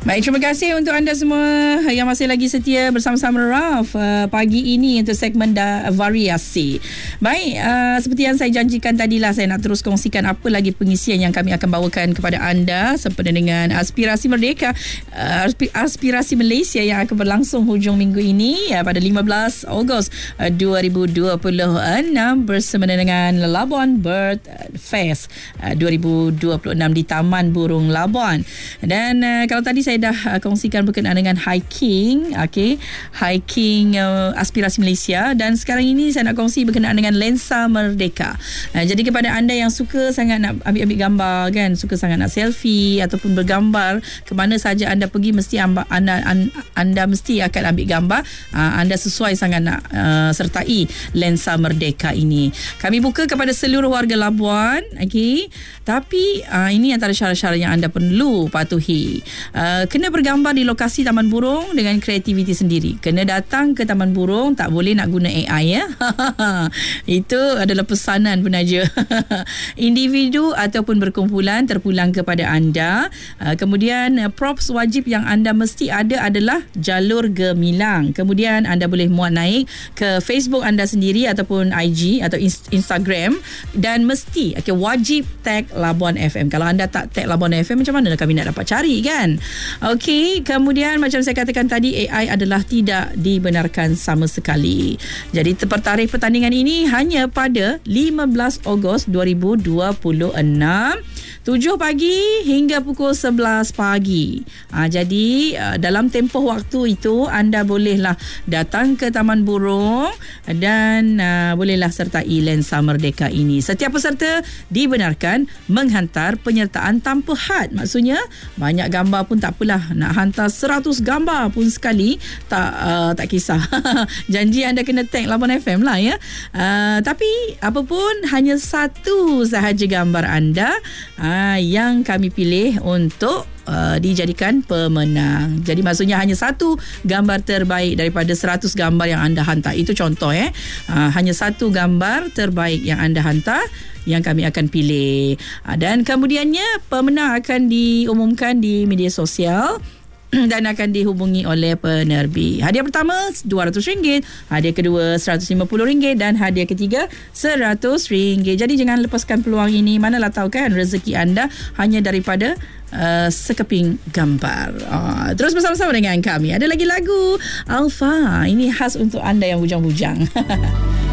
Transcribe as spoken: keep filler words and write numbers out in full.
Baik, terima kasih untuk anda semua yang masih lagi setia bersama-sama Raf uh, pagi ini untuk segmen da- variasi. Baik, uh, seperti yang saya janjikan tadilah, saya nak terus kongsikan apa lagi pengisian yang kami akan bawakan kepada anda sempena dengan Aspirasi Merdeka, uh, Aspirasi Malaysia yang akan berlangsung hujung minggu ini uh, pada lima belas Ogos uh, dua ribu dua puluh enam bersama dengan Labuan Bird Fest uh, dua ribu dua puluh enam di Taman Burung Labuan. Dan uh, kalau tadi saya dah uh, kongsikan berkenaan dengan hiking, okey, hiking uh, Aspirasi Malaysia, dan sekarang ini saya nak kongsi berkenaan dengan Lensa Merdeka. Uh, jadi kepada anda yang suka sangat nak ambil-ambil gambar kan, suka sangat nak selfie ataupun bergambar, ke mana saja anda pergi mesti anda anda, anda mesti akan ambil gambar. Uh, anda sesuai sangat nak uh, sertai Lensa Merdeka ini. Kami buka kepada seluruh warga Labuan, okey. Tapi uh, ini antara syarat-syarat yang anda perlu patuhi. Uh, kena bergambar di lokasi Taman Burung dengan kreativiti sendiri. Kena datang ke Taman Burung, tak boleh nak guna A I ya. Itu adalah pesanan penaja. Individu ataupun berkumpulan terpulang kepada anda. Uh, kemudian uh, props wajib yang anda mesti ada adalah jalur gemilang. Kemudian anda boleh muat naik ke Facebook anda sendiri ataupun I G atau Instagram, dan mesti okay, wajib tag Labuan F M. Kalau anda tak tag Labuan F M, macam mana kami nak dapat cari kan? Okey, kemudian macam saya katakan tadi, A I adalah tidak dibenarkan sama sekali. Jadi pertarikh pertandingan ini hanya pada lima belas Ogos dua ribu dua puluh enam, tujuh pagi hingga pukul sebelas pagi. Ha, jadi uh, dalam tempoh waktu itu anda bolehlah datang ke Taman Burung dan uh, bolehlah sertai Lensa Merdeka ini. Setiap peserta dibenarkan menghantar penyertaan tanpa had. Maksudnya banyak gambar pun tak apalah, nak hantar seratus gambar pun sekali tak uh, tak kisah. Janji anda kena tag Labuan F M lah ya. Uh, tapi apapun, hanya satu sahaja gambar anda uh, yang kami pilih untuk Uh, dijadikan pemenang. Jadi maksudnya hanya satu gambar terbaik daripada seratus gambar yang anda hantar. Itu contoh eh. Uh, hanya satu gambar terbaik yang anda hantar yang kami akan pilih. Uh, dan kemudiannya pemenang akan diumumkan di media sosial dan akan dihubungi oleh penerbit. Hadiah pertama dua ratus ringgit, hadiah kedua seratus lima puluh ringgit dan hadiah ketiga seratus ringgit. Jadi jangan lepaskan peluang ini. Manalah tahu kan rezeki anda hanya daripada uh, sekeping gambar. Uh, terus bersama-sama dengan kami. Ada lagi lagu Alfa. Ini khas untuk anda yang bujang-bujang.